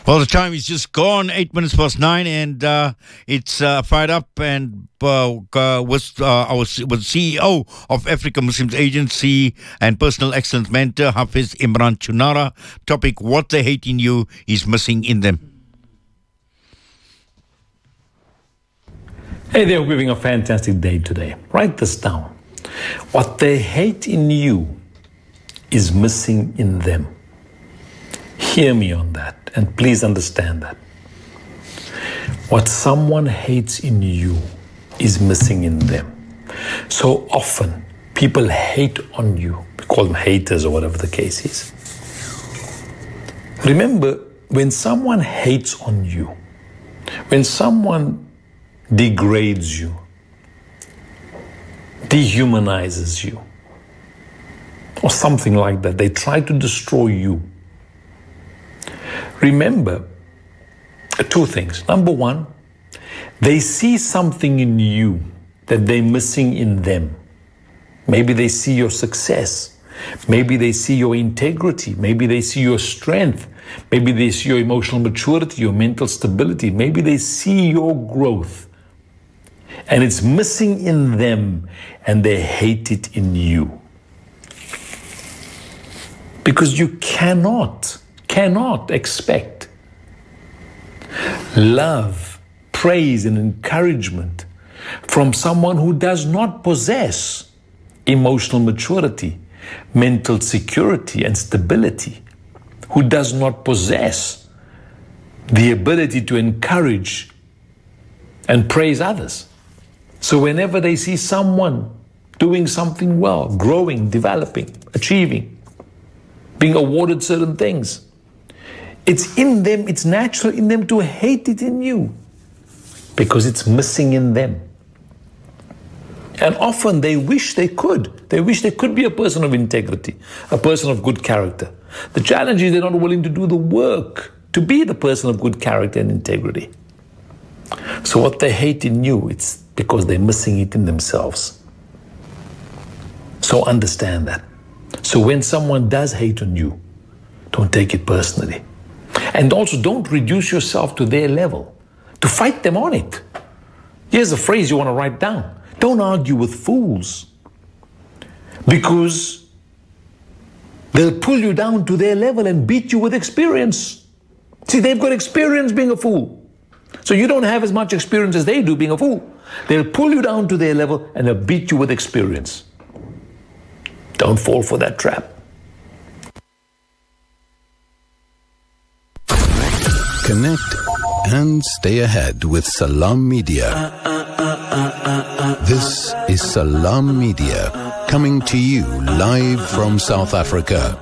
Well, the time is just gone, 8 minutes past 9, and it's fired up and with CEO of Africa Muslims Agency and personal excellence mentor Hafiz Imran Chunara. Topic: what they hate in you is missing in them. Hey there, we're having a fantastic day today. Write this down. What they hate in you is missing in them. Hear me on that, and please understand that. What someone hates in you is missing in them. So often, people hate on you. We call them haters or whatever the case is. Remember, when someone hates on you, when someone degrades you, dehumanizes you, or something like that, they try to destroy you. Remember two things. Number one, they see something in you that they're missing in them. Maybe they see your success. Maybe they see your integrity. Maybe they see your strength. Maybe they see your emotional maturity, your mental stability. Maybe they see your growth. And it's missing in them, and they hate it in you. Because you cannot expect love, praise, and encouragement from someone who does not possess emotional maturity, mental security, and stability, who does not possess the ability to encourage and praise others. So whenever they see someone doing something well, growing, developing, achieving, being awarded certain things, it's in them, it's natural in them to hate it in you because it's missing in them. And often they wish they could. They wish they could be a person of integrity, a person of good character. The challenge is they're not willing to do the work to be the person of good character and integrity. So what they hate in you, it's because they're missing it in themselves. So understand that. So when someone does hate on you, don't take it personally. And also don't reduce yourself to their level, to fight them on it. Here's a phrase you want to write down. Don't argue with fools, because they'll pull you down to their level and beat you with experience. See, they've got experience being a fool. So you don't have as much experience as they do being a fool. They'll pull you down to their level and they'll beat you with experience. Don't fall for that trap. Connect and stay ahead with Salam Media. This is Salam Media, coming to you live from South Africa.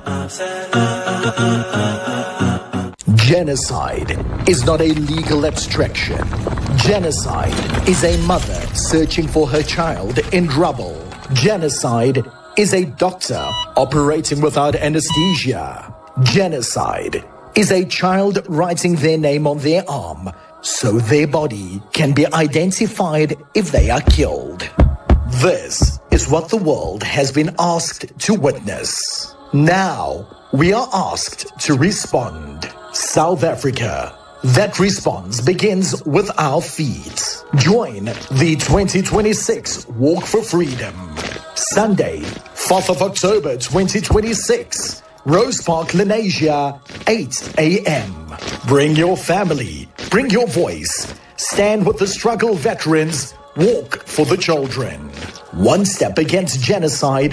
Genocide is not a legal abstraction. Genocide is a mother searching for her child in rubble. Genocide is a doctor operating without anesthesia. Genocide is a child writing their name on their arm so their body can be identified if they are killed. This is what the world has been asked to witness. Now we are asked to respond. South Africa. That response begins with our feet. Join the 2026 Walk for Freedom. Sunday, 4th of October 2026. Rose Park, Lenasia, 8 a.m. Bring your family, bring your voice. Stand with the struggle veterans. Walk for the children. One step against genocide.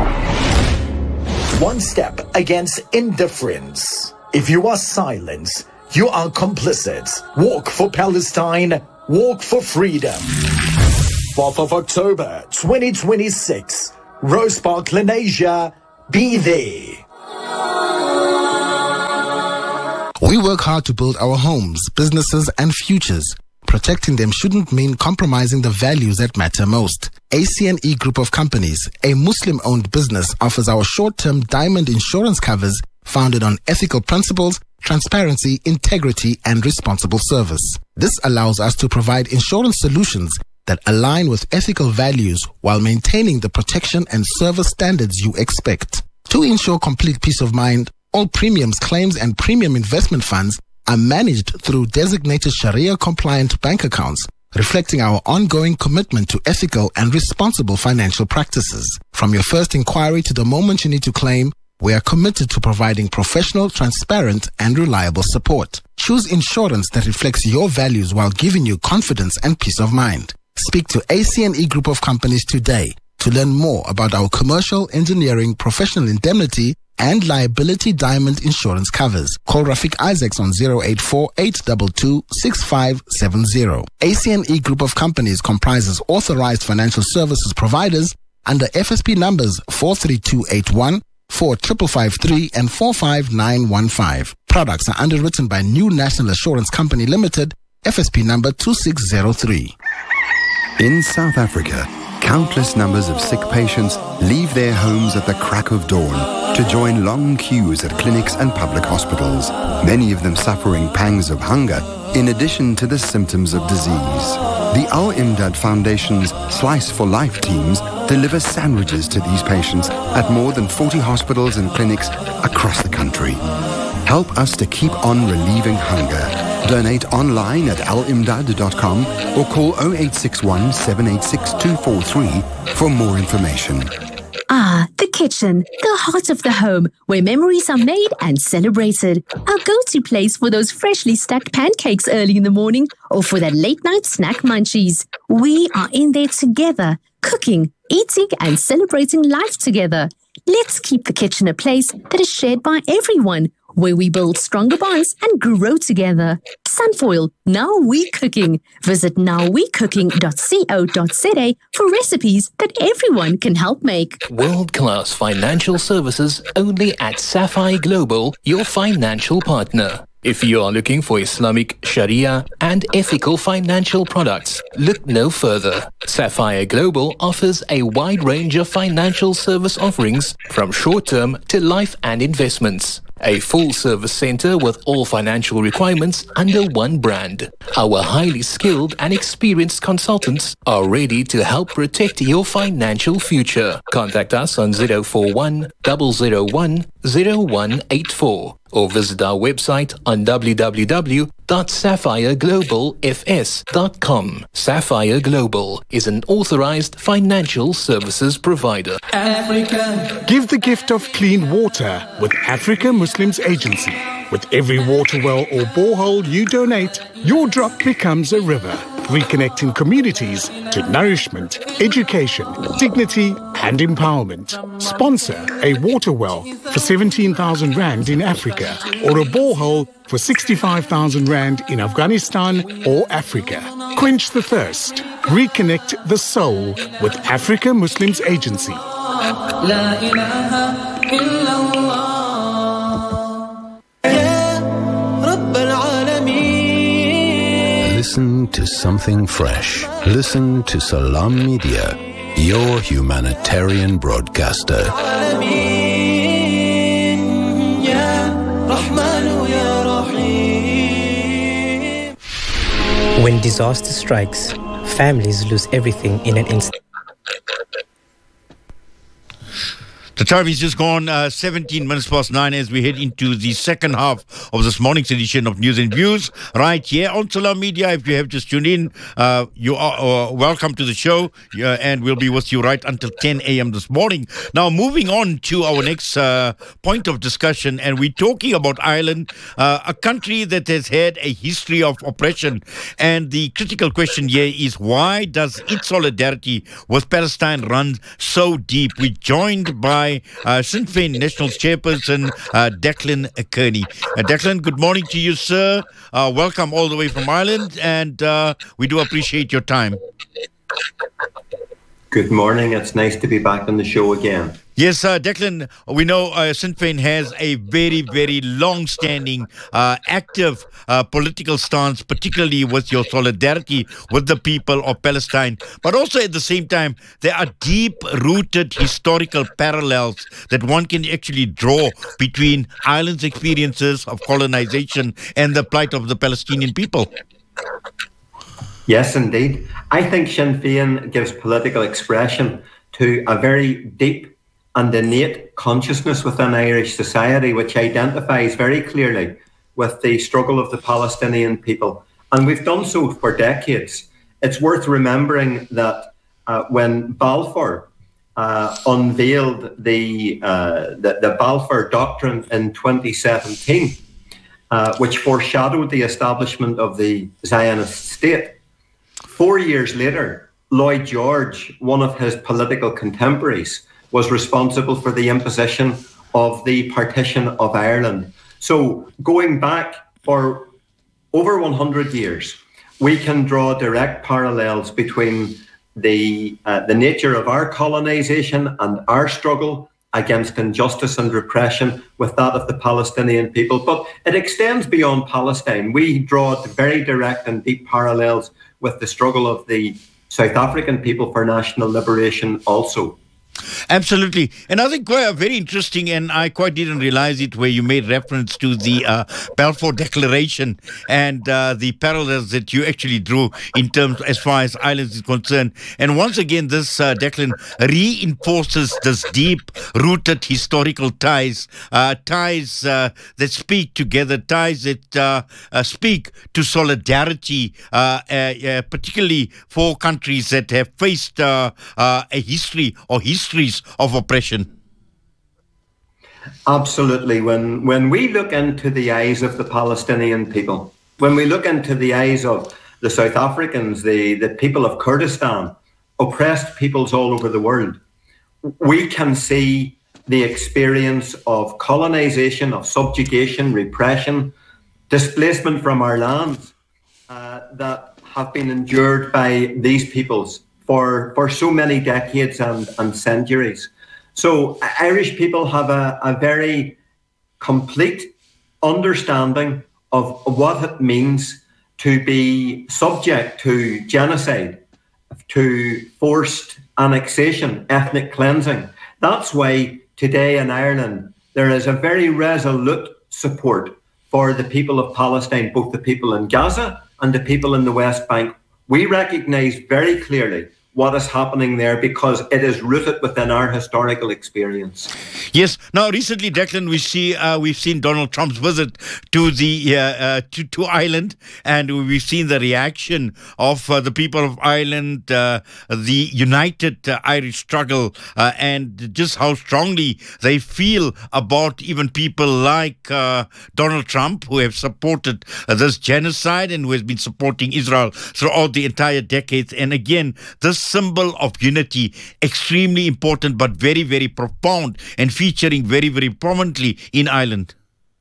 One step against indifference. If you are silent, you are complicit. Walk for Palestine. Walk for freedom. 4th of October 2026. Rose Park, Lenasia. Be there. We work hard to build our homes, businesses, and futures. Protecting them shouldn't mean compromising the values that matter most. ACNE Group of Companies, a Muslim-owned business, offers our short-term diamond insurance covers founded on ethical principles, transparency, integrity, and responsible service. This allows us to provide insurance solutions that align with ethical values while maintaining the protection and service standards you expect. To ensure complete peace of mind, all premiums, claims, and premium investment funds are managed through designated Sharia-compliant bank accounts, reflecting our ongoing commitment to ethical and responsible financial practices. From your first inquiry to the moment you need to claim, we are committed to providing professional, transparent, and reliable support. Choose insurance that reflects your values while giving you confidence and peace of mind. Speak to ACNE Group of Companies today to learn more about our commercial, engineering, professional indemnity, and liability diamond insurance covers. Call Rafiq Isaacs on 084-822-6570. ACNE Group of Companies comprises authorized financial services providers under FSP numbers 43281, 4553 and 45915. Products are underwritten by New National Assurance Company Limited, FSP number 2603. In South Africa, countless numbers of sick patients leave their homes at the crack of dawn to join long queues at clinics and public hospitals, many of them suffering pangs of hunger in addition to the symptoms of disease. The Al Imdad Foundation's Slice for Life teams deliver sandwiches to these patients at more than 40 hospitals and clinics across the country. Help us to keep on relieving hunger. Donate online at alimdad.com or call 0861 786 243 for more information. The kitchen, the heart of the home, where memories are made and celebrated. Our go-to place for those freshly stacked pancakes early in the morning or for that late-night snack munchies. We are in there together, cooking, eating, and celebrating life together. Let's keep the kitchen a place that is shared by everyone, where we build stronger bonds and grow together. Sunfoil, now we cooking. Visit nowwecooking.co.za for recipes that everyone can help make. World-class financial services only at Sapphire Global, your financial partner. If you are looking for Islamic, Sharia, and ethical financial products, look no further. Sapphire Global offers a wide range of financial service offerings from short-term to life and investments. A full-service center with all financial requirements under one brand. Our highly skilled and experienced consultants are ready to help protect your financial future. Contact us on 041 001 0184 or visit our website on www.sapphireglobalfs.com. Sapphire Global is an authorized financial services provider. Africa. Give the gift of clean water with Africa Muslims Agency. With every water well or borehole you donate, your drop becomes a river, reconnecting communities to nourishment, education, dignity and empowerment. Sponsor a water well for 17,000 Rand in Africa or a borehole for 65,000 Rand in Afghanistan or Africa. Quench the thirst. Reconnect the soul with Africa Muslims Agency. La ilaha illallah. Listen to something fresh. Listen to Salam Media, your humanitarian broadcaster. When disaster strikes, families lose everything in an instant. The time is just gone 17 minutes past 9 as we head into the second half of this morning's edition of News and Views right here on Salam Media. If you have just tuned in, you are welcome to the show and we'll be with you right until 10 a.m. this morning. Now, moving on to our next point of discussion, and we're talking about Ireland, a country that has had a history of oppression. And the critical question here is, why does its solidarity with Palestine run so deep? We're joined by Sinn Féin Nationals Chairperson Declan Kearney. Declan, good morning to you, sir. Welcome all the way from Ireland, and we do appreciate your time. Good morning. It's nice to be back on the show again. Yes, Declan, we know Sinn Féin has a very, very long-standing, active political stance, particularly with your solidarity with the people of Palestine. But also at the same time, there are deep-rooted historical parallels that one can actually draw between Ireland's experiences of colonization and the plight of the Palestinian people. Yes, indeed. I think Sinn Féin gives political expression to a very deep and innate consciousness within Irish society, which identifies very clearly with the struggle of the Palestinian people, and we've done so for decades. It's worth remembering that when Balfour unveiled the Balfour Doctrine in 2017, which foreshadowed the establishment of the Zionist state, 4 years later, Lloyd George, one of his political contemporaries, was responsible for the imposition of the partition of Ireland. So going back for over 100 years, we can draw direct parallels between the nature of our colonisation and our struggle against injustice and repression with that of the Palestinian people. But it extends beyond Palestine. We draw very direct and deep parallels with the struggle of the South African people for national liberation also. Absolutely. And I think very interesting, and I quite didn't realize it, where you made reference to the Balfour Declaration and the parallels that you actually drew in terms as far as Ireland is concerned. And once again, this declaration reinforces this deep-rooted historical ties that speak together, ties that speak to solidarity, particularly for countries that have faced a history or histories of oppression. Absolutely. When we look into the eyes of the Palestinian people, when we look into the eyes of the South Africans, the people of Kurdistan, oppressed peoples all over the world, we can see the experience of colonization, of subjugation, repression, displacement from our lands that have been endured by these peoples for so many decades and centuries. So Irish people have a very complete understanding of what it means to be subject to genocide, to forced annexation, ethnic cleansing. That's why today in Ireland there is a very resolute support for the people of Palestine, both the people in Gaza and the people in the West Bank. We recognise very clearly what is happening there because it is rooted within our historical experience. Yes. Now, recently, Declan, we've seen Donald Trump's visit to the to Ireland, and we've seen the reaction of the people of Ireland, the united Irish struggle, and just how strongly they feel about even people like Donald Trump, who have supported this genocide and who has been supporting Israel throughout the entire decades. And again, this symbol of unity, extremely important, but very, very profound and featuring very, very prominently in Ireland.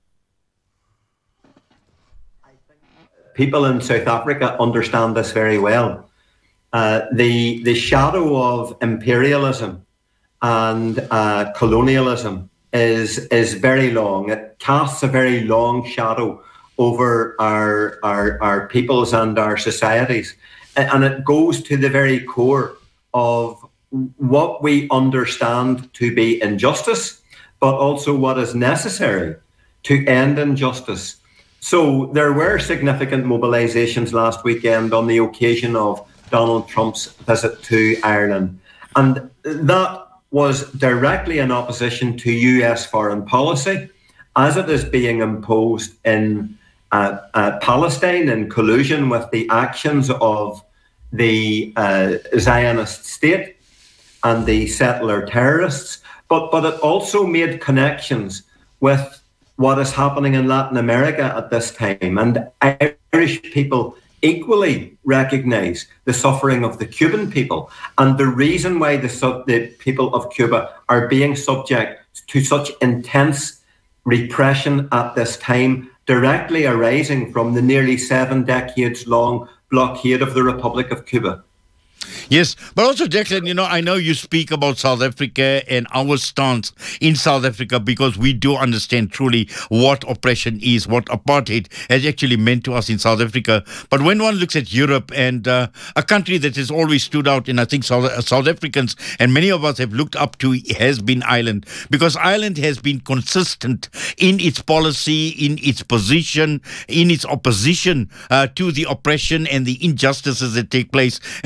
I think people in South Africa understand this very well. The shadow of imperialism and colonialism is very long. It casts a very long shadow over our peoples and our societies. And it goes to the very core of what we understand to be injustice, but also what is necessary to end injustice. So there were significant mobilisations last weekend on the occasion of Donald Trump's visit to Ireland. And that was directly in opposition to US foreign policy, as it is being imposed in Palestine in collusion with the actions of the Zionist state and the settler terrorists, but it also made connections with what is happening in Latin America at this time. And Irish people equally recognise the suffering of the Cuban people and the reason why the people of Cuba are being subject to such intense repression at this time, directly arising from the nearly 7 decades long blockade of the Republic of Cuba. Yes, but also, Declan, I know you speak about South Africa and our stance in South Africa because we do understand truly what oppression is, what apartheid has actually meant to us in South Africa. But when one looks at Europe and a country that has always stood out, and I think South Africans and many of us have looked up to, has been Ireland, because Ireland has been consistent in its policy, in its position, in its opposition to the oppression and the injustices that take place. And I recall,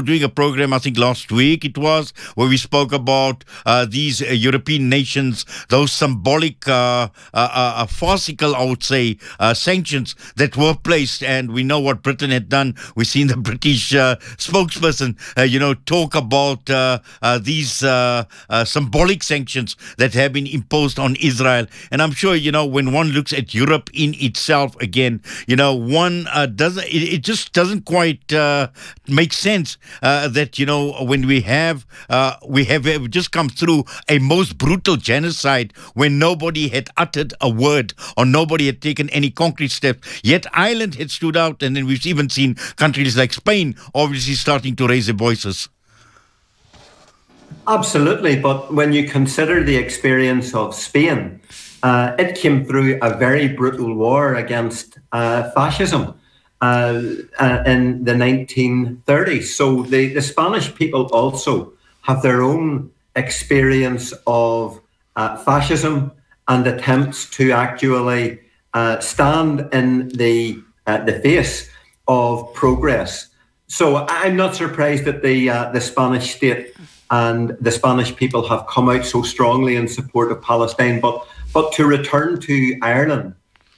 doing a program, I think last week it was, where we spoke about these European nations, those symbolic, farcical, I would say, sanctions that were placed, and we know what Britain had done. We've seen the British spokesperson, talk about these symbolic sanctions that have been imposed on Israel. And I'm sure, when one looks at Europe in itself again, one doesn't, it just doesn't quite make sense that, when we have just come through a most brutal genocide when nobody had uttered a word or nobody had taken any concrete steps, yet Ireland had stood out, and then we've even seen countries like Spain obviously starting to raise their voices. Absolutely, but when you consider the experience of Spain, it came through a very brutal war against fascism in the 1930s. So the Spanish people also have their own experience of fascism and attempts to actually stand in the face of progress. So I'm not surprised that the Spanish state and the Spanish people have come out so strongly in support of Palestine. But to return to Ireland,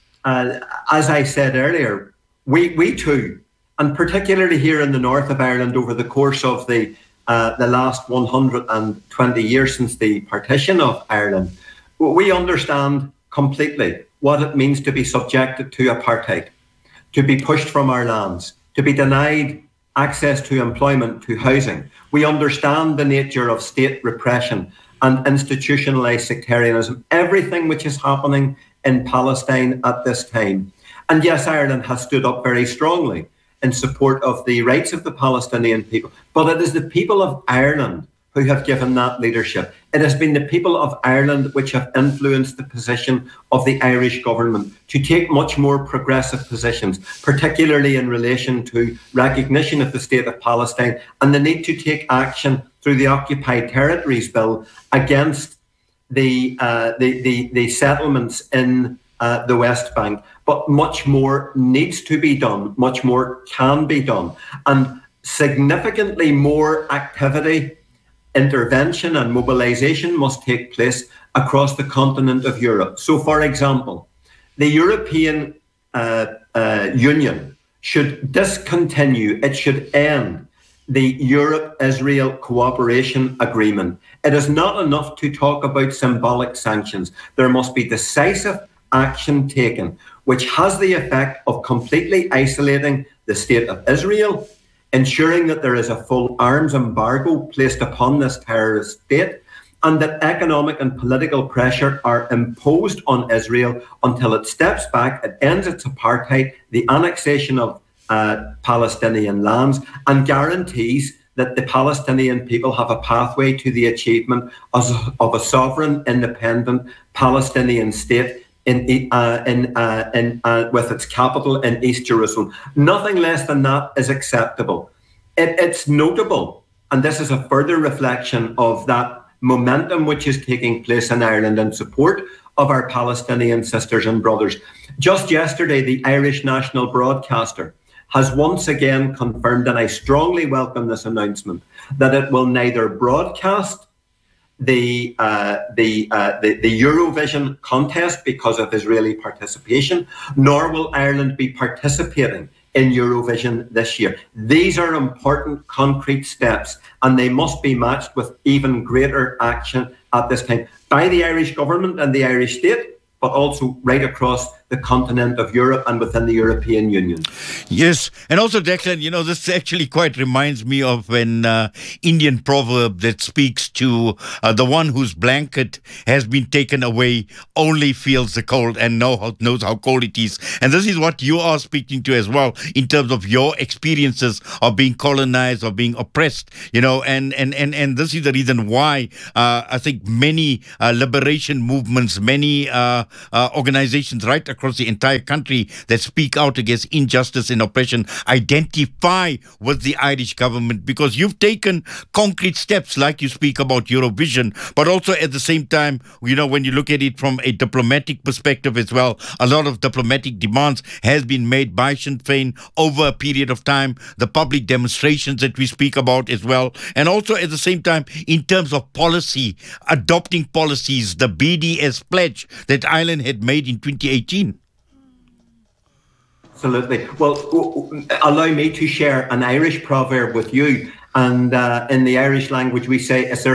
as I said earlier, we too, and particularly here in the north of Ireland over the course of the last 120 years since the partition of Ireland, we understand completely what it means to be subjected to apartheid, to be pushed from our lands, to be denied access to employment, to housing. We understand the nature of state repression and institutionalized sectarianism, everything which is happening in Palestine at this time. And yes, Ireland has stood up very strongly in support of the rights of the Palestinian people, but it is the people of Ireland who have given that leadership. It has been the people of Ireland which have influenced the position of the Irish government to take much more progressive positions, particularly in relation to recognition of the state of Palestine and the need to take action through the Occupied Territories Bill against the settlements in the West Bank. But much more needs to be done, much more can be done, and significantly more activity, intervention and mobilisation must take place across the continent of Europe. So, for example, the European Union should discontinue, it should end the Europe-Israel Cooperation Agreement. It is not enough to talk about symbolic sanctions. There must be decisive action taken, which has the effect of completely isolating the state of Israel, ensuring that there is a full arms embargo placed upon this terrorist state, and that economic and political pressure are imposed on Israel until it steps back, it ends its apartheid, the annexation of Palestinian lands, and guarantees that the Palestinian people have a pathway to the achievement of a sovereign, independent Palestinian state with its capital in East Jerusalem. Nothing less than that is acceptable. It's notable, and this is a further reflection of that momentum which is taking place in Ireland in support of our Palestinian sisters and brothers. Just yesterday, the Irish national broadcaster has once again confirmed, and I strongly welcome this announcement, that it will neither broadcast the Eurovision contest because of Israeli participation, nor will Ireland be participating in Eurovision this year. These are important concrete steps, and they must be matched with even greater action at this time by the Irish government and the Irish state, but also right across the continent of Europe and within the European Union. Yes, and also, Declan, this actually quite reminds me of an Indian proverb that speaks to the one whose blanket has been taken away only feels the cold and knows how cold it is. And this is what you are speaking to as well in terms of your experiences of being colonized or being oppressed, and this is the reason why I think many liberation movements, many organizations right across the entire country that speak out against injustice and oppression identify with the Irish government, because you've taken concrete steps, like you speak about Eurovision, but also at the same time, when you look at it from a diplomatic perspective as well, a lot of diplomatic demands has been made by Sinn Féin over a period of time, the public demonstrations that we speak about as well, and also at the same time, in terms of policy, adopting policies, the BDS pledge that Ireland had made in 2018. Absolutely. Well, allow me to share an Irish proverb with you. And in the Irish language, we say, and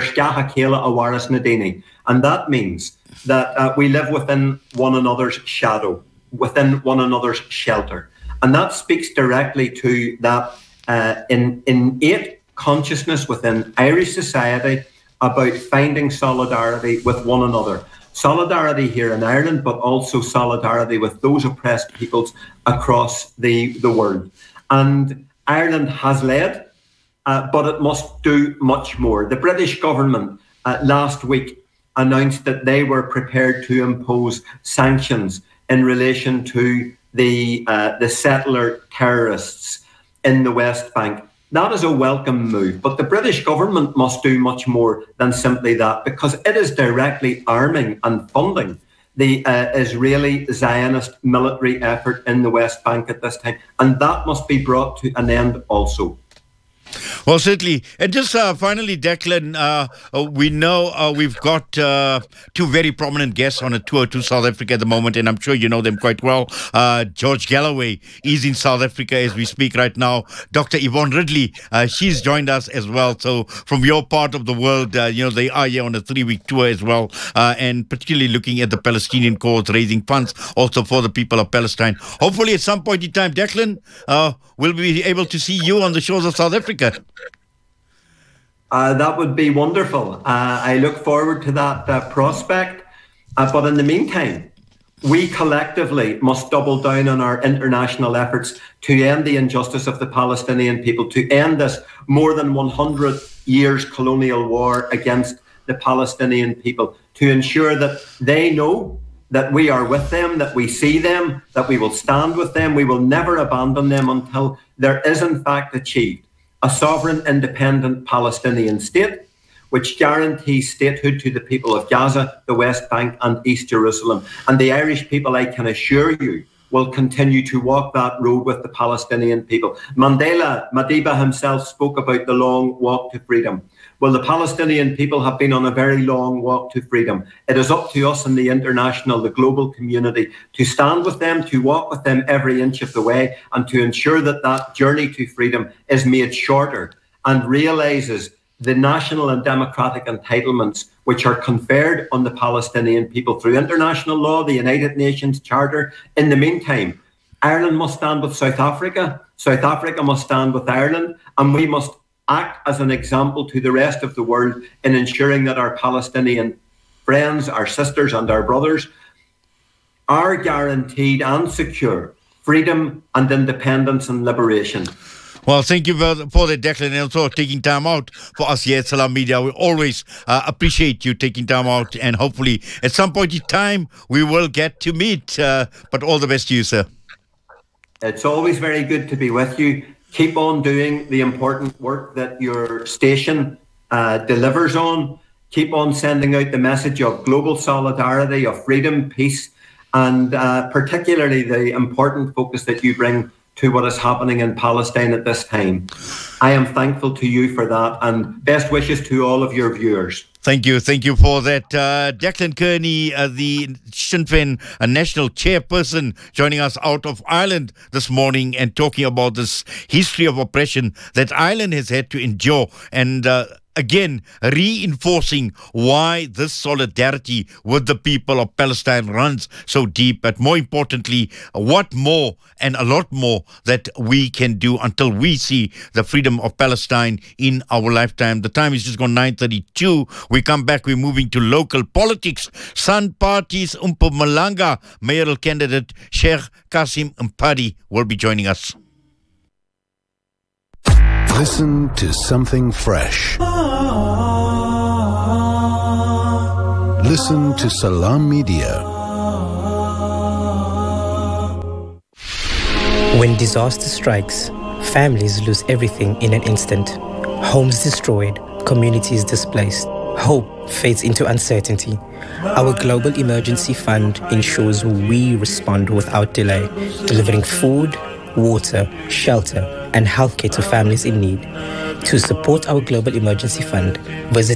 that means that we live within one another's shadow, within one another's shelter. And that speaks directly to that innate consciousness within Irish society about finding solidarity with one another. Solidarity here in Ireland, but also solidarity with those oppressed peoples across the world. And Ireland has led, but it must do much more. The British government last week announced that they were prepared to impose sanctions in relation to the settler terrorists in the West Bank. That is a welcome move, but the British government must do much more than simply that, because it is directly arming and funding the Israeli Zionist military effort in the West Bank at this time, and that must be brought to an end also. Well, certainly. And just finally, Declan, we know we've got two very prominent guests on a tour to South Africa at the moment, and I'm sure you know them quite well. George Galloway is in South Africa as we speak right now. Dr. Yvonne Ridley, she's joined us as well. So from your part of the world, they are here on a 3-week tour as well, and particularly looking at the Palestinian cause, raising funds also for the people of Palestine. Hopefully at some point in time, Declan, we'll be able to see you on the shores of South Africa. That would be wonderful. I look forward to that prospect. But in the meantime, we collectively must double down on our international efforts to end the injustice of the Palestinian people, to end this more than 100 years colonial war against the Palestinian people, to ensure that they know that we are with them, that we see them, that we will stand with them. We will never abandon them until there is in fact achieved a sovereign, independent Palestinian state, which guarantees statehood to the people of Gaza, the West Bank and East Jerusalem. And the Irish people, I can assure you, will continue to walk that road with the Palestinian people. Madiba himself spoke about the long walk to freedom. Well, the Palestinian people have been on a very long walk to freedom. It is up to us in the international, the global community, to stand with them, to walk with them every inch of the way, and to ensure that that journey to freedom is made shorter and realises the national and democratic entitlements which are conferred on the Palestinian people through international law, the United Nations Charter. In the meantime, Ireland must stand with South Africa, South Africa must stand with Ireland, and we must act as an example to the rest of the world in ensuring that our Palestinian friends, our sisters and our brothers are guaranteed and secure freedom and independence and liberation. Well, thank you for that, Declan, and also taking time out for us here at Salam Media. We always appreciate you taking time out, and hopefully at some point in time we will get to meet. But all the best to you, sir. It's always very good to be with you. Keep on doing the important work that your station delivers on. Keep on sending out the message of global solidarity, of freedom, peace, and particularly the important focus that you bring to what is happening in Palestine at this time. I am thankful to you for that, and best wishes to all of your viewers. Thank you for that. Declan Kearney, the Sinn Féin national chairperson, joining us out of Ireland this morning and talking about this history of oppression that Ireland has had to endure, and again, reinforcing why this solidarity with the people of Palestine runs so deep, but more importantly, what more and a lot more that we can do until we see the freedom of Palestine in our lifetime. The time is just gone 9:32. We come back, we're moving to local politics. Sun Party's Mpumalanga mayoral candidate Sheikh Kasim Mpadi will be joining us. Listen to something fresh. Listen to Salam Media. When disaster strikes, families lose everything in an instant. Homes destroyed, communities displaced. Hope fades into uncertainty. Our Global Emergency Fund ensures we respond without delay, delivering food, water, shelter, and healthcare to families in need. To support our Global Emergency Fund, visit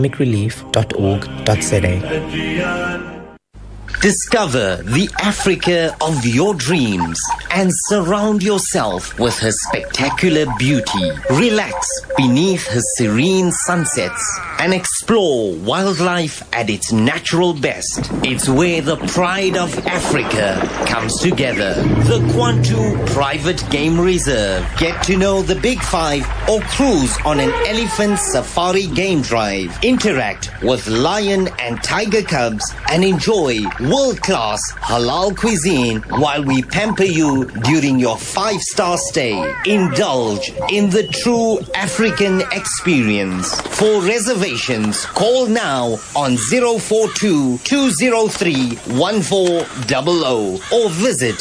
islamicrelief.org.za. Discover the Africa of your dreams and surround yourself with her spectacular beauty. Relax beneath her serene sunsets and explore wildlife at its natural best. It's where the pride of Africa comes together. The Kwantu Private Game Reserve. Get to know the Big Five or cruise on an elephant safari game drive. Interact with lion and tiger cubs and enjoy world-class halal cuisine while we pamper you during your 5-star stay. Indulge in the true African experience. For reservations, call now on 042-203-1400 or visit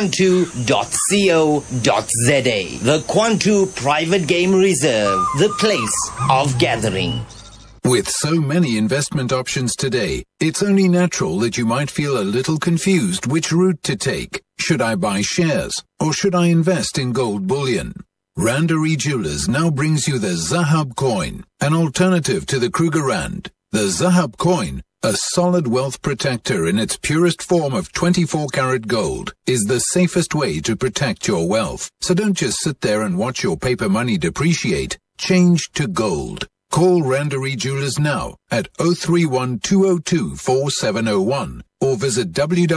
kwantu.co.za. The Kwantu Private Game Reserve, the place of gathering. With so many investment options today, it's only natural that you might feel a little confused which route to take. Should I buy shares or should I invest in gold bullion? Randery Jewelers now brings you the Zahab coin, an alternative to the Kruger Rand. The Zahab coin, a solid wealth protector in its purest form of 24-karat gold, is the safest way to protect your wealth. So don't just sit there and watch your paper money depreciate. Change to gold. Call Randery Jewelers now at 031-202-4701 or visit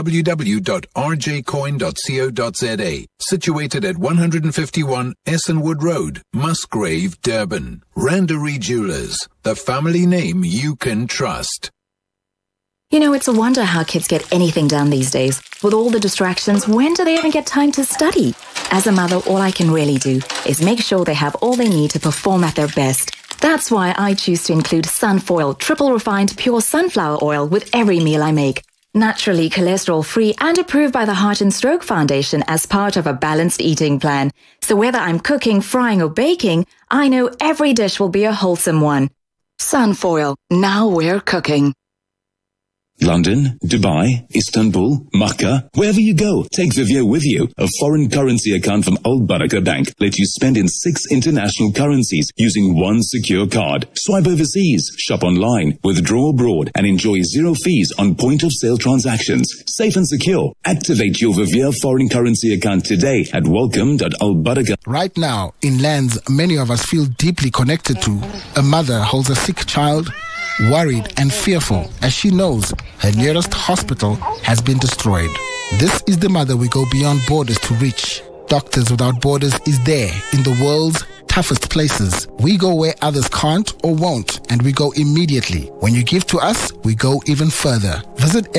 www.rjcoin.co.za. Situated at 151 Essenwood Road, Musgrave, Durban. Randery Jewelers, the family name you can trust. You know, it's a wonder how kids get anything done these days. With all the distractions, when do they even get time to study? As a mother, all I can really do is make sure they have all they need to perform at their best. That's why I choose to include Sunfoil triple refined pure sunflower oil with every meal I make. Naturally cholesterol-free and approved by the Heart and Stroke Foundation as part of a balanced eating plan. So whether I'm cooking, frying or baking, I know every dish will be a wholesome one. Sunfoil, now we're cooking. London, Dubai, Istanbul, Makkah, wherever you go, take Vivio with you. A foreign currency account from Al Baraka Bank lets you spend in 6 international currencies using one secure card. Swipe overseas, shop online, withdraw abroad, and enjoy 0 fees on point-of-sale transactions. Safe and secure. Activate your Vivio foreign currency account today at welcome.albaraka. Right now, in lands many of us feel deeply connected to, a mother holds a sick child, worried and fearful as she knows her nearest hospital has been destroyed. This is the mother we go beyond borders to reach. Doctors Without Borders is there in the world's toughest places. We go where others can't or won't, and we go immediately. When you give to us, we go even further. Visit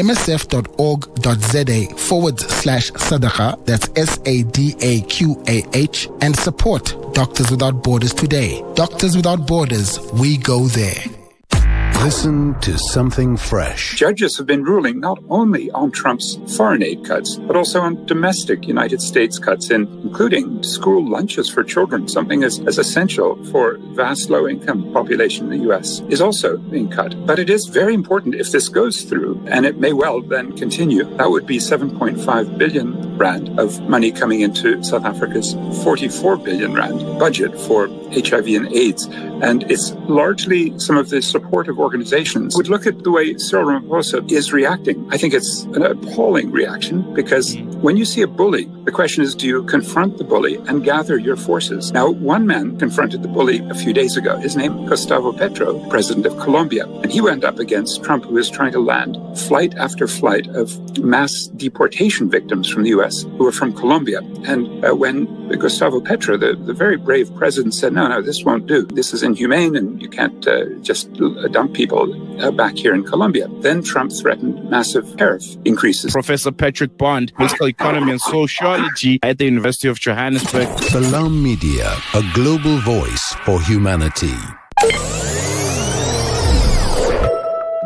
msf.org.za/sadaqa, that's SADAQAH, and support Doctors Without Borders today. Doctors Without Borders, we go there. Listen to something fresh. Judges have been ruling not only on Trump's foreign aid cuts, but also on domestic United States cuts, including school lunches for children, something as essential for vast low-income population in the U.S., is also being cut. But it is very important if this goes through, and it may well then continue. That would be 7.5 billion rand of money coming into South Africa's 44 billion rand budget for HIV and AIDS. And it's largely some of the supportive organizations would look at the way Cyril Ramaphosa is reacting. I think it's an appalling reaction because when you see a bully, the question is, do you confront the bully and gather your forces? Now, one man confronted the bully a few days ago. His name, Gustavo Petro, president of Colombia. And he went up against Trump, who was trying to land flight after flight of mass deportation victims from the U.S. who were from Colombia. And when Gustavo Petro, the very brave president, said, no, this won't do. This is inhumane and you can't just dump people back here in Colombia. Then Trump threatened massive tariff increases. Professor Patrick Bond, political economy and sociology at the University of Johannesburg. Salam Media, a global voice for humanity.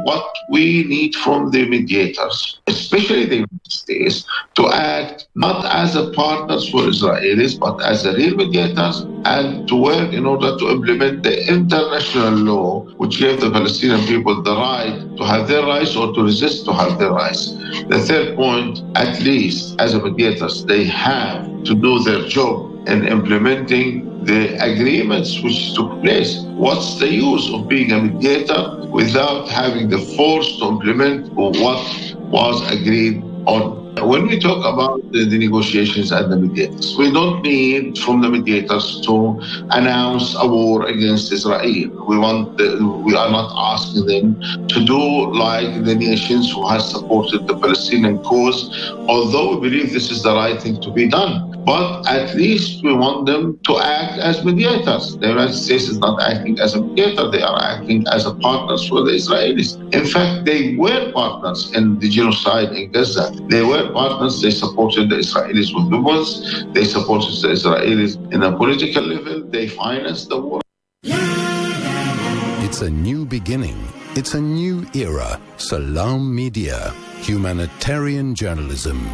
what we need from the mediators, especially the United States, to act not as a partners for Israelis, but as a real mediators, and to work in order to implement the international law, which gave the Palestinian people the right to have their rights or to resist to have their rights. The third point, at least as a mediators, they have to do their job in implementing the agreements which took place. What's the use of being a mediator without having the force to implement what was agreed on? When we talk about the negotiations and the mediators, we don't need from the mediators to announce a war against Israel. We are not asking them to do like the nations who have supported the Palestinian cause, although we believe this is the right thing to be done. But at least we want them to act as mediators. The United States is not acting as a mediator, they are acting as a partners for the Israelis. In fact, they were partners in the genocide in Gaza. They were partners, they supported the Israelis with weapons, they supported the Israelis in a political level, they financed the war. It's a new beginning. It's a new era. Salam Media. Humanitarian journalism.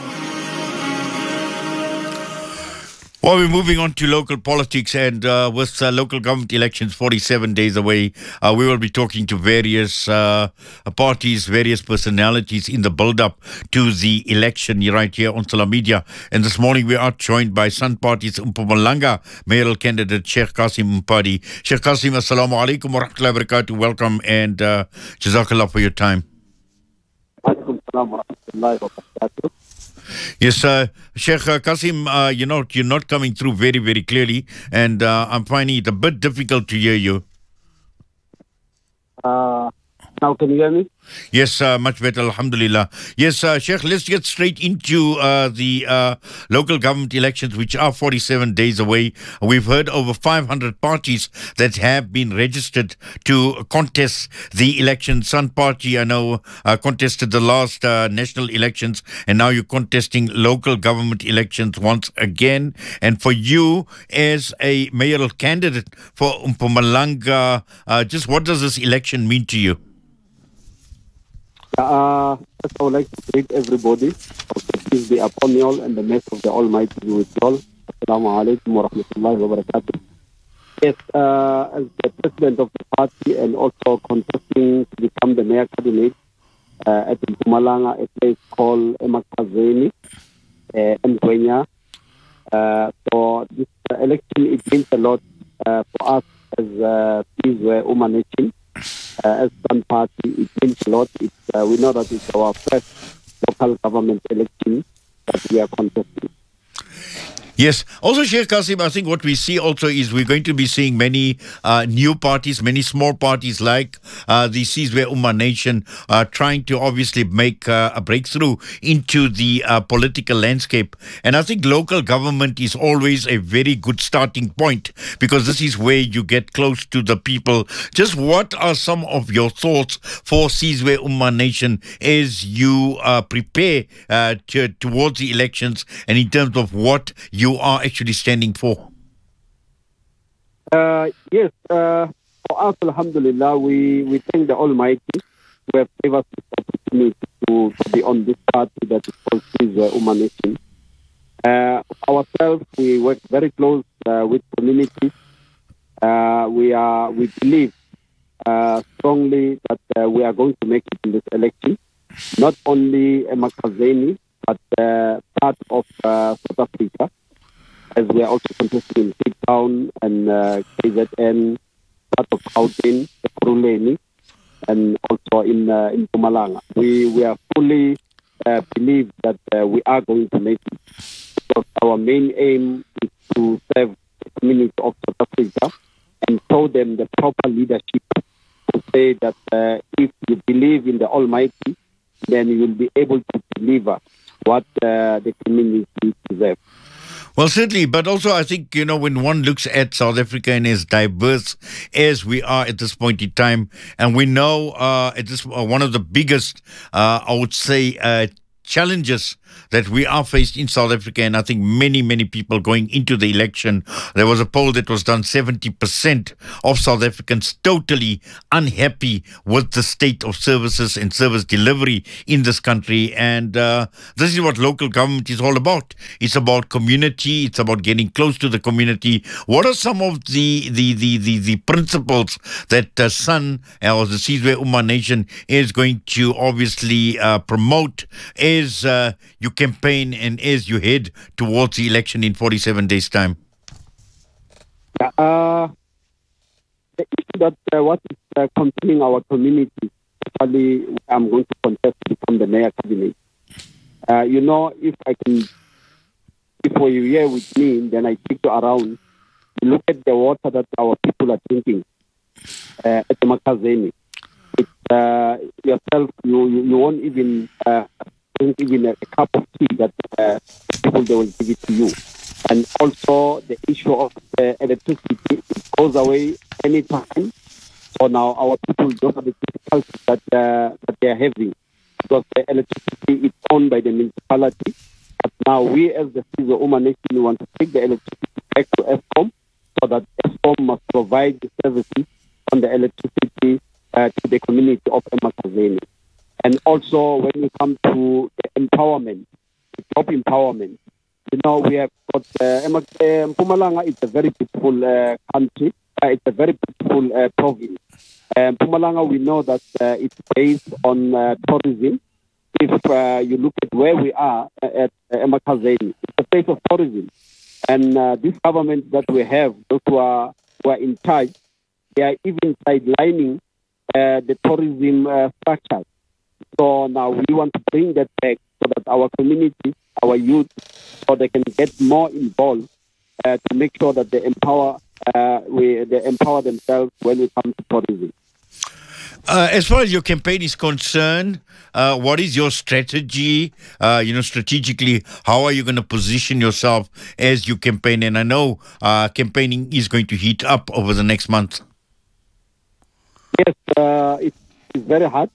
Well, we're moving on to local politics, and with local government elections 47 days away, we will be talking to various parties, various personalities in the build-up to the election right here on Salam Media. And this morning we are joined by Sun Party's Mpumalanga mayoral candidate Sheikh Kassim Mpadi. Sheikh Kassim, assalamu alaikum wa rahmatullahi wa barakatuh. Welcome and jazakallah for your time. Alaikum salam wa rahmatullahi wa barakatuh. Yes, Sheikh Kassim, you're not coming through very, very clearly, and I'm finding it a bit difficult to hear you. Now can you hear me? Yes, much better, alhamdulillah. Yes, Sheikh, let's get straight into the local government elections, which are 47 days away. We've heard over 500 parties that have been registered to contest the election. Sun Party, I know, contested the last national elections, and now you're contesting local government elections once again. And for you, as a mayoral candidate for Mpumalanga, just what does this election mean to you? I would like to greet everybody of the peace be upon you all and the mercy of the Almighty be with you all. Assalamu alaikum wa rahmatullahi wa barakatuh. Yes, as the president of the party and also contesting to become the mayor candidate at Mpumalanga, a place called Emakazeni, Mgwenya. So this election, it means a lot for us as Peace Umma Nation. As Sun Party, it means a lot. We know that it's our first local government election that we are contesting. Yes. Also, Sheikh Kassim, I think what we see also is we're going to be seeing many new parties, many small parties like the Sizwe Umma Nation trying to obviously make a breakthrough into the political landscape. And I think local government is always a very good starting point because this is where you get close to the people. Just what are some of your thoughts for Sizwe Umma Nation as you prepare towards the elections and in terms of what you are actually standing for? Yes, for us, alhamdulillah, we thank the Almighty who have given us this opportunity to be on this party that is called Sizwe Umma Nation. Ourselves, we work very close with communities. We believe strongly that we are going to make it in this election. Not only Emakazeni, but part of South Africa, as we are also contesting in Cape Town and KZN, part of Gauteng, Ekurhuleni, and also in Mpumalanga. We are fully believe that we are going to make it, because our main aim is to serve the community of South Africa and show them the proper leadership to say that if you believe in the Almighty, then you will be able to deliver what the community deserves. Well, certainly, but also I think, when one looks at South Africa and as diverse as we are at this point in time, and we know it is one of the biggest, I would say, challenges that we are faced in South Africa, and I think many people going into the election, there was a poll that was done, 70% of South Africans totally unhappy with the state of services and service delivery in this country. And this is what local government is all about. It's about community. It's about getting close to the community. What are some of the principles that SUN or the Sizwe Ummah Nation is going to obviously promote as you campaign and as you head towards the election in 47 days' time? The issue that what is concerning our community, especially I'm going to contest to become the mayor cabinet. If you're here with me, then I take you around, you look at the water that our people are drinking at the Emakazeni. Yourself, you won't even drink even a cup of tea that people, they will give it to you. And also the issue of electricity, it goes away anytime. So now our people, those are the difficulties that they are having, because the electricity is owned by the municipality. But now we as the Sizwe Ummah Nation want to take the electricity back to Eskom, so that Eskom must provide the services on the electricity to the community of Emakazeni. And also when we come to the empowerment, the job empowerment, we have got Mpumalanga is a very beautiful country. It's a very beautiful province. Mpumalanga, we know that it's based on tourism. If you look at where we are at Emakazeni, it's a place of tourism. And this government that we have, those who are in charge, they are even sidelining the tourism structures. So now we want to bring that back so that our community, our youth, so they can get more involved to make sure that they empower themselves when we come to tourism. As far as your campaign is concerned, what is your strategy? Strategically, how are you going to position yourself as you campaign? And I know campaigning is going to heat up over the next month. Yes, it's very hard.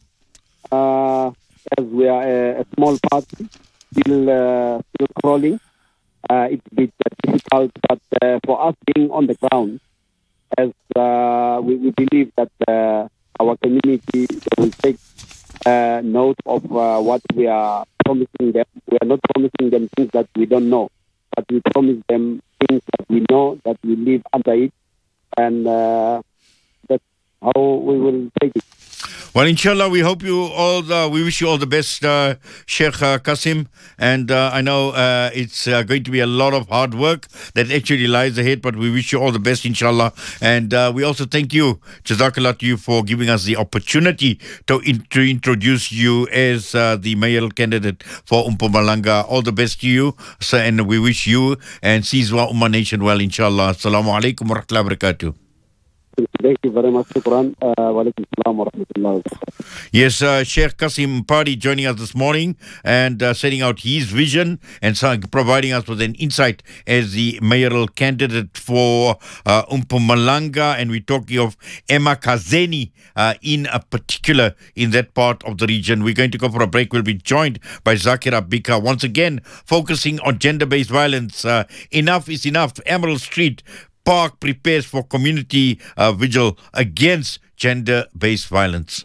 As we are a small party, still crawling. It's a bit difficult, but for us being on the ground, as we believe that our community will take note of what we are promising them. We are not promising them things that we don't know, but we promise them things that we know, that we live under it, and that's how we will take it. Well, inshallah, we hope you all, we wish you all the best, Sheikh Kasim. And I know it's going to be a lot of hard work that actually lies ahead, but we wish you all the best, inshallah. And we also thank you, Jazakallah, to you for giving us the opportunity to introduce you as the mayoral candidate for Mpumalanga. All the best to you, sir, and we wish you and Sizwe Ummah Nation well, inshallah. Assalamu alaikum wa rahmatullahi wa barakatuh. Thank you very much. Shukran. Wa alaikum salam wa rahmatullahi wa barakatuh. Yes, Sheikh Kasim Mpadi joining us this morning and setting out his vision and providing us with an insight as the mayoral candidate for Mpumalanga. And we're talking of Emakazeni in particular in that part of the region. We're going to go for a break. We'll be joined by Zakira Bika once again, focusing on gender-based violence. Enough is enough. Emerald Street Park prepares for community vigil against gender-based violence.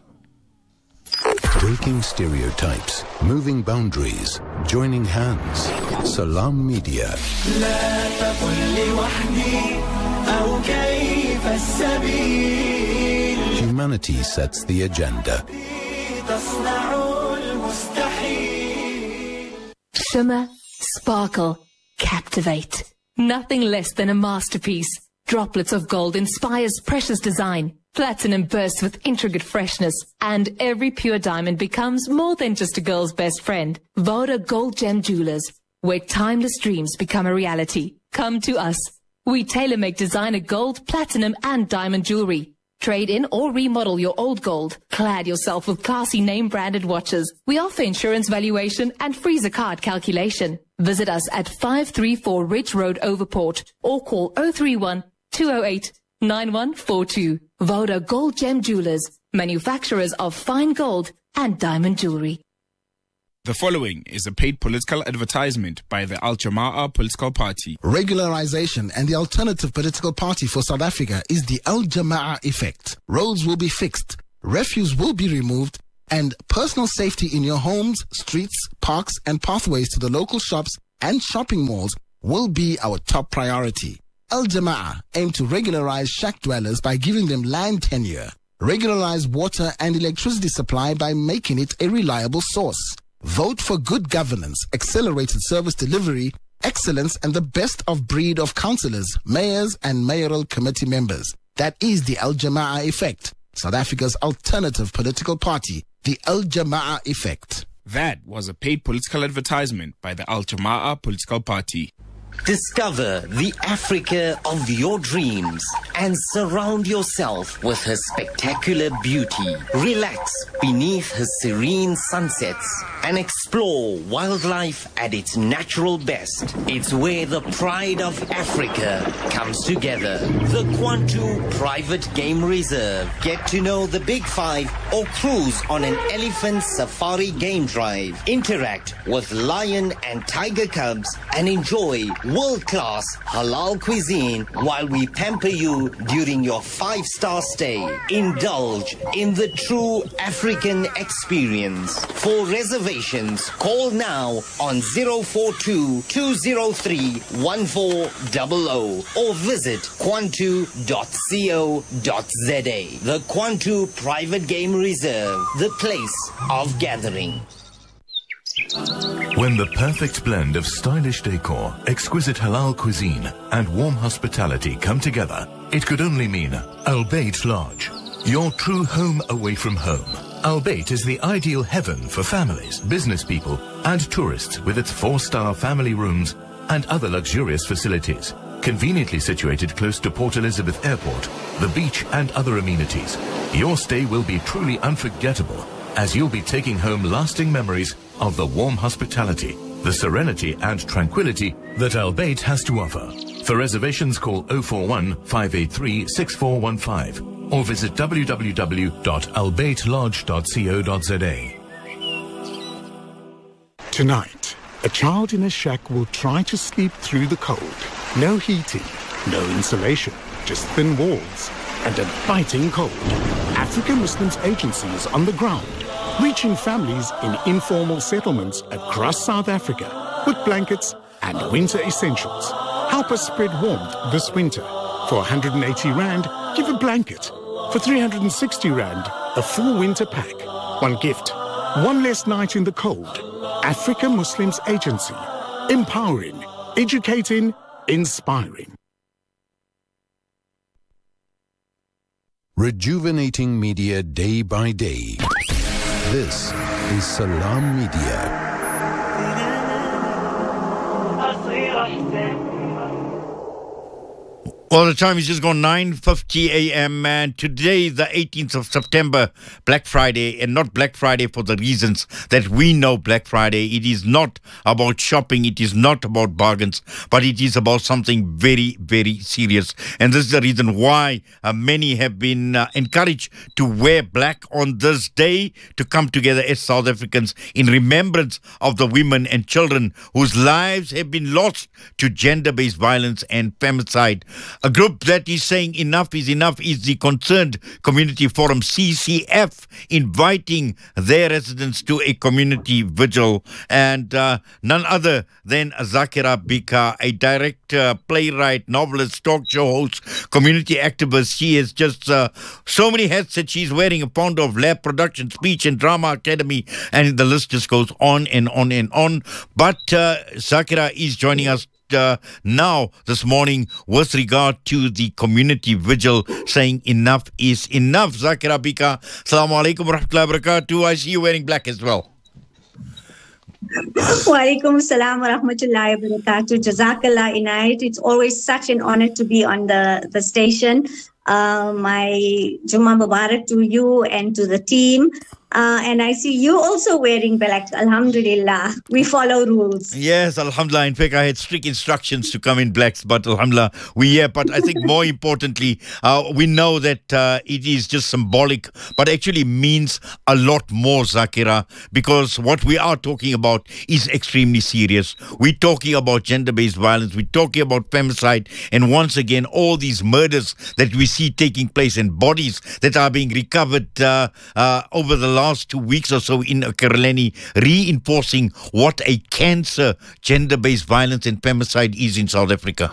Breaking stereotypes, moving boundaries, joining hands. Salam Media. Humanity sets the agenda. Shimmer, sparkle, captivate. Nothing less than a masterpiece. Droplets of gold inspires precious design. Platinum bursts with intricate freshness. And every pure diamond becomes more than just a girl's best friend. Voda Gold Gem Jewelers, where timeless dreams become a reality. Come to us. We tailor-make designer gold, platinum and diamond jewelry. Trade in or remodel your old gold. Clad yourself with classy name-branded watches. We offer insurance valuation and freezer card calculation. Visit us at 534 Ridge Road, Overport, or call 031 208 9142. Voda Gold Gem Jewelers, manufacturers of fine gold and diamond jewelry. The following is a paid political advertisement by the Al Jama'ah political party. Regularization and the alternative political party for South Africa is the Al Jama'ah effect. Roads will be fixed, refuse will be removed, and personal safety in your homes, streets, parks, and pathways to the local shops and shopping malls will be our top priority. Al Jama'ah aim to regularize shack dwellers by giving them land tenure, regularize water and electricity supply by making it a reliable source. Vote for good governance, accelerated service delivery, excellence, and the best of breed of councillors, mayors, and mayoral committee members. That is the Al Jama'ah effect, South Africa's alternative political party, the Al Jama'ah effect. That was a paid political advertisement by the Al Jama'ah political party. Discover the Africa of your dreams and surround yourself with her spectacular beauty. Relax beneath her serene sunsets and explore wildlife at its natural best. It's where the pride of Africa comes together. The Kwantu Private Game Reserve. Get to know the Big Five or cruise on an elephant safari game drive. Interact with lion and tiger cubs and enjoy world-class halal cuisine while we pamper you during your 5-star stay. Indulge in the true African experience. For reservations, call now on 042-203-1400 or visit kwantu.co.za. The Kwantu Private Game Reserve, the place of gathering. When the perfect blend of stylish decor, exquisite halal cuisine, and warm hospitality come together, it could only mean Al Bayt Lodge, your true home away from home. Al Bayt is the ideal heaven for families, business people, and tourists with its 4-star family rooms and other luxurious facilities. Conveniently situated close to Port Elizabeth Airport, the beach, and other amenities, your stay will be truly unforgettable, as you'll be taking home lasting memories of the warm hospitality, the serenity and tranquility that Al Bayt has to offer. For reservations, call 041-583-6415 or visit www.albaytlodge.co.za. Tonight, a child in a shack will try to sleep through the cold. No heating, no insulation, just thin walls and a biting cold. Africa Muslims Agency is on the ground, reaching families in informal settlements across South Africa with blankets and winter essentials. Help us spread warmth this winter. For 180 Rand, give a blanket. For 360 Rand, a full winter pack. One gift, one less night in the cold. Africa Muslims Agency. Empowering, educating, inspiring. Rejuvenating media day by day. This is Salam Media. Well, the time is just gone 9:50 a.m. and today, the 18th of September, Black Friday, and not Black Friday for the reasons that we know Black Friday. It is not about shopping, it is not about bargains, but it is about something very, very serious. And this is the reason why many have been encouraged to wear black on this day, to come together as South Africans in remembrance of the women and children whose lives have been lost to gender-based violence and femicide. A group that is saying enough is the Concerned Community Forum, CCF, inviting their residents to a community vigil. And none other than Zakira Bika, a director, playwright, novelist, talk show host, community activist. She has just so many hats that she's wearing, a founder of Lab Production, Speech and Drama Academy, and the list just goes on and on and on. But Zakira is joining us now this morning with regard to the community vigil, saying enough is enough. Zakira Bika, Assalamu alaikum wa rahmatullahi wa barakatuh. I see you wearing black as well. Wa alaikum assalam wa rahmatullahi wa barakatuh. Jazakallah Inayat. It's always such an honor to be on the station. My Jummah Mubarak to you and to the team. And I see you also wearing black. Alhamdulillah. We follow rules. Yes, alhamdulillah. In fact, I had strict instructions to come in blacks, but alhamdulillah, but I think more importantly, we know that it is just symbolic, but actually means a lot more, Zakira, because what we are talking about is extremely serious. We're talking about gender-based violence. We're talking about femicide. And once again, all these murders that we see taking place and bodies that are being recovered over the last 2 weeks or so in Ekurhuleni, reinforcing what a cancer gender-based violence and femicide is in South Africa.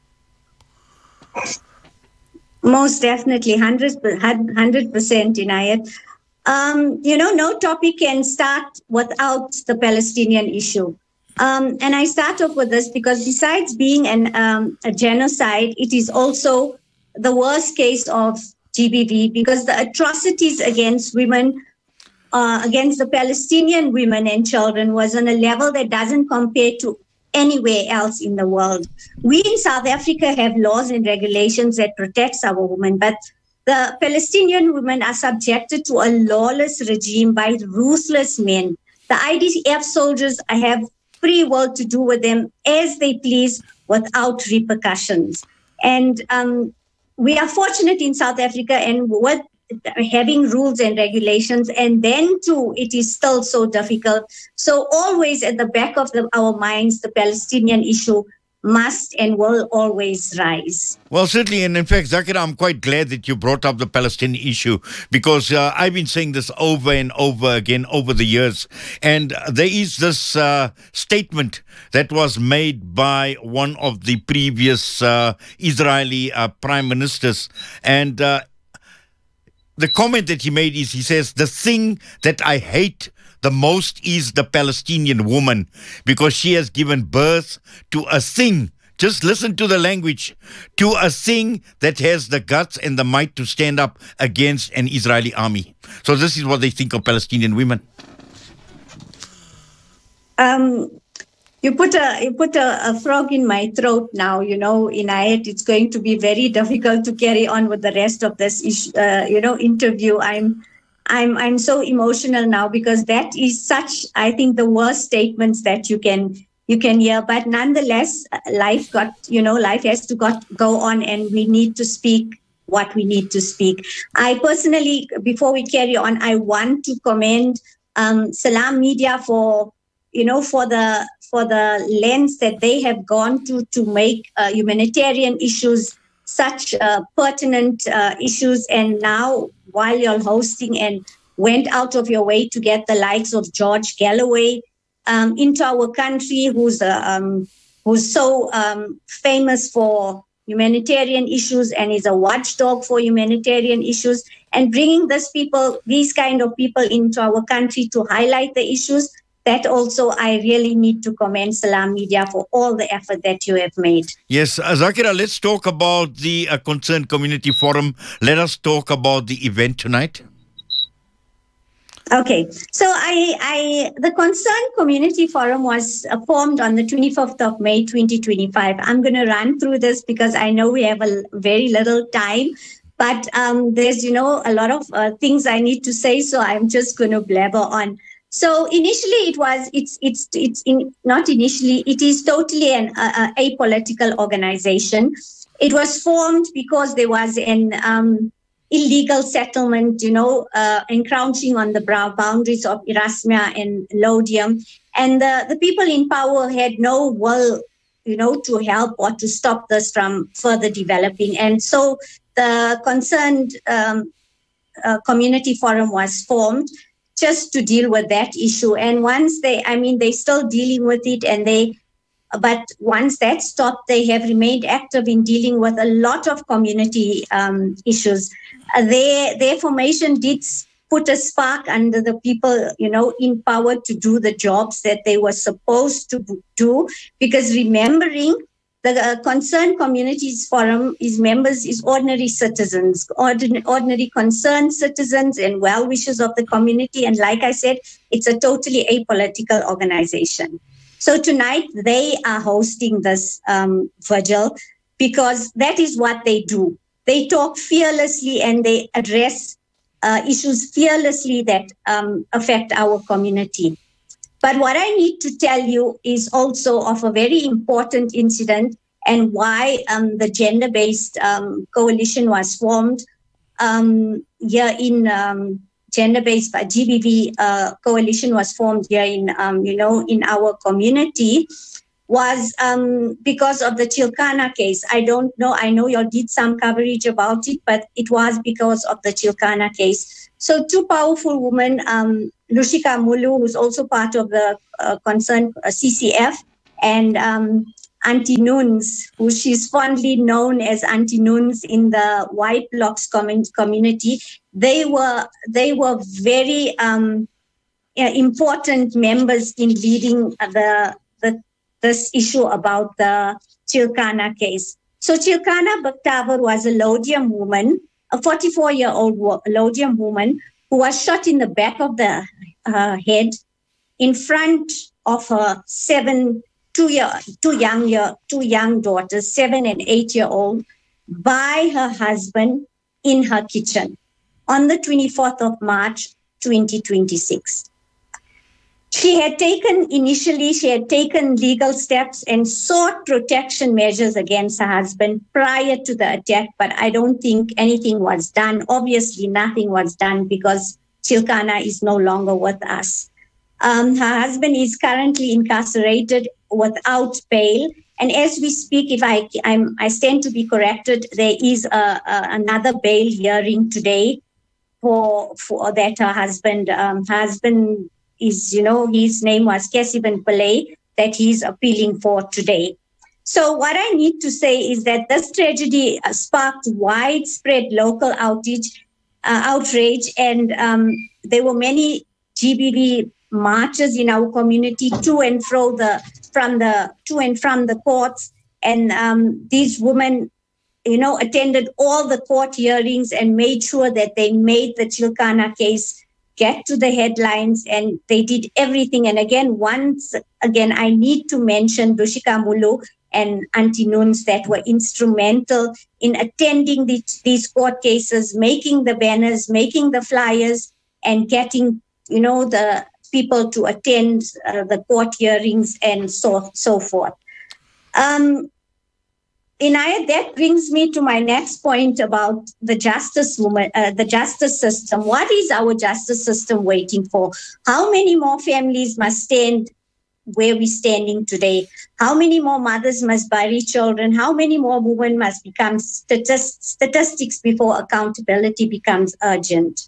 Most definitely, 100% Inayat. No topic can start without the Palestinian issue. And I start off with this because besides being a genocide, it is also the worst case of GBV, because the atrocities against women, against the Palestinian women and children, was on a level that doesn't compare to anywhere else in the world. We in South Africa have laws and regulations that protects our women, but the Palestinian women are subjected to a lawless regime by ruthless men. The IDF soldiers have free will to do with them as they please without repercussions. And we are fortunate in South Africa and with having rules and regulations, and then too, it is still so difficult. So always at the back of our minds, the Palestinian issue must and will always rise. Well, certainly, and in fact, Zakira, I'm quite glad that you brought up the Palestinian issue, because I've been saying this over and over again over the years, and there is this statement that was made by one of the previous Israeli prime ministers, and the comment that he made is, he says, the thing that I hate the most is the Palestinian woman, because she has given birth to a thing. Just listen to the language. To a thing that has the guts and the might to stand up against an Israeli army. So this is what they think of Palestinian women. You put a frog in my throat now, Inayat. It's going to be very difficult to carry on with the rest of this interview. I'm so emotional now, because that is such, I think, the worst statements that you can hear. But nonetheless, life has to go on, and we need to speak what we need to speak. I personally, before we carry on, I want to commend Salam Media for the lens that they have gone to make humanitarian issues such pertinent issues. And now, while you're hosting and went out of your way to get the likes of George Galloway into our country, who's so famous for humanitarian issues and is a watchdog for humanitarian issues, and bringing these kind of people into our country to highlight the issues. That also, I really need to commend Salam Media for all the effort that you have made. Yes, Zakira, let's talk about the Concerned Community Forum. Let us talk about the event tonight. Okay, so the Concerned Community Forum was formed on the 25th of May, 2025. I'm going to run through this because I know we have a very little time, but there's, a lot of things I need to say, so I'm just going to blabber on. So initially it is totally an apolitical organization. It was formed because there was an illegal settlement, encroaching on the boundaries of Erasmia and Laudium. And the people in power had no will, to help or to stop this from further developing. And so the Concerned Community Forum was formed just to deal with that issue. And once they're still dealing with it, but once that stopped, they have remained active in dealing with a lot of community issues. Their formation did put a spark under the people, in power to do the jobs that they were supposed to do, because remembering the Concerned Communities Forum members is ordinary citizens, ordinary concerned citizens and well-wishers of the community. And like I said, it's a totally apolitical organization. So tonight they are hosting this vigil because that is what they do. They talk fearlessly and they address issues fearlessly that affect our community. But what I need to tell you is also of a very important incident and why the gender-based coalition was formed here in gender-based GBV coalition was formed here in in our community was because of the Chilkana case. I don't know. I know you all did some coverage about it, but it was because of the Chilkana case. So two powerful women, Lushika Mulu, who's also part of the concerned CCF, and Auntie Nunes, who she's fondly known as Auntie Nunes in the White Blocks community. They were very important members in leading this issue about the Chilkana case. So Chilkana Bhaktawar was a Lodium woman, a 44-year-old Lodium woman who was shot in the back of the head in front of her two young daughters, 7 and 8-year-old, by her husband in her kitchen on the 24th of March, 2026. She had taken legal steps and sought protection measures against her husband prior to the attack, but I don't think anything was done. Obviously, nothing was done because Chilkana is no longer with us. Her husband is currently incarcerated without bail. And as we speak, if I stand to be corrected, there is another bail hearing today for that her husband is, his name was Kesiban Pillay, that he's appealing for today. So what I need to say is that this tragedy sparked widespread local outrage, and there were many GBV marches in our community to and from the courts, and these women, attended all the court hearings and made sure that they made the Chilkana case get to the headlines, and they did everything. And once again, I need to mention Lushika Mulu and Auntie Nunes that were instrumental in attending these court cases, making the banners, making the flyers, and getting, the people to attend the court hearings and so forth. Inayat, that brings me to my next point about the justice system. What is our justice system waiting for? How many more families must stand where we're standing today? How many more mothers must bury children? How many more women must become statistics before accountability becomes urgent?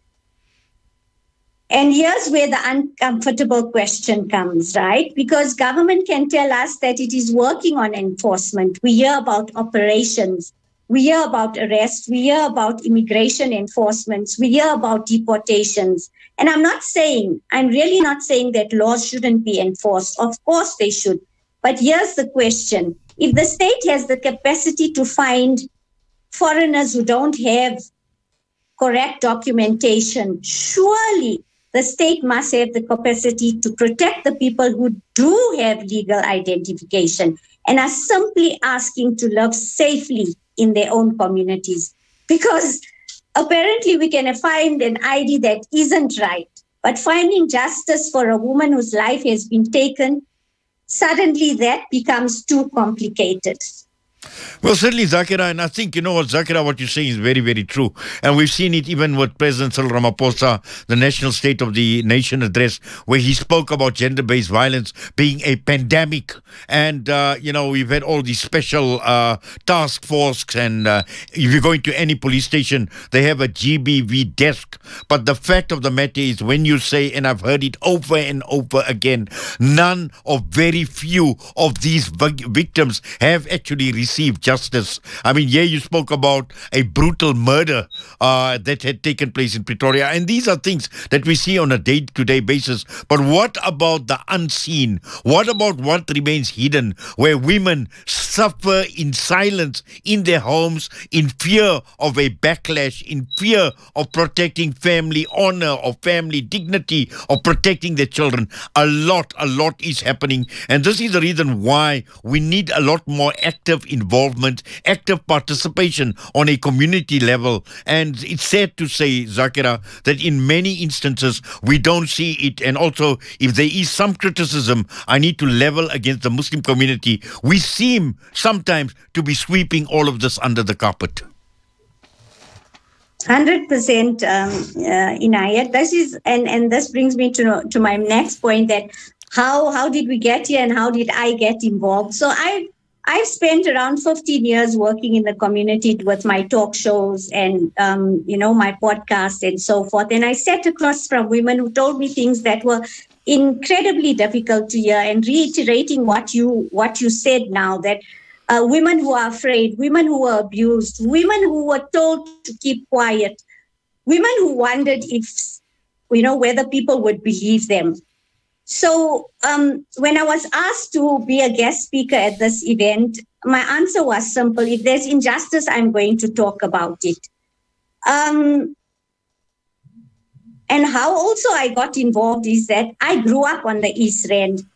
And here's where the uncomfortable question comes, right? Because government can tell us that it is working on enforcement. We hear about operations. We hear about arrests. We hear about immigration enforcements. We hear about deportations. And I'm really not saying that laws shouldn't be enforced. Of course they should. But here's the question. If the state has the capacity to find foreigners who don't have correct documentation, surely the state must have the capacity to protect the people who do have legal identification and are simply asking to live safely in their own communities. Because apparently we can find an ID that isn't right, but finding justice for a woman whose life has been taken, suddenly that becomes too complicated. Well, certainly, Zakira, and I think, Zakira, what you're saying is very, very true. And we've seen it even with President Cyril Ramaphosa, the National State of the Nation address, where he spoke about gender-based violence being a pandemic. And, we've had all these special task force, and if you go into any police station, they have a GBV desk. But the fact of the matter is, when you say, and I've heard it over and over again, none or very few of these victims have actually received justice. I mean, you spoke about a brutal murder that had taken place in Pretoria, and these are things that we see on a day-to-day basis. But what about the unseen? What about what remains hidden, where women suffer in silence in their homes, in fear of a backlash, in fear of protecting family honor or family dignity or protecting their children. A lot is happening. And this is the reason why we need a lot more active involvement, active participation on a community level. And it's sad to say, Zakira, that in many instances we don't see it. And also, if there is some criticism, I need to level against the Muslim community. We seem sometimes to be sweeping all of this under the carpet. 100%, Inayat. This is, and this brings me to my next point, that how did we get here and how did I get involved? So I've spent around 15 years working in the community with my talk shows and, my podcast and so forth. And I sat across from women who told me things that were incredibly difficult to hear, and reiterating what you said now, that women who are afraid, women who were abused, women who were told to keep quiet, women who wondered if, whether people would believe them. So when I was asked to be a guest speaker at this event, my answer was simple. If there's injustice, I'm going to talk about it. And how also I got involved is that I grew up on the East Rand.